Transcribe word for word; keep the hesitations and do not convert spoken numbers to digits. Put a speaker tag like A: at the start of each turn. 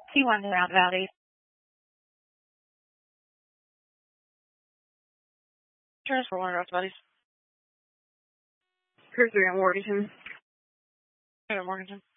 A: T one roundabout eight. Transfer one route, buddies. Cruise three on Morganton. Hey, Morganton.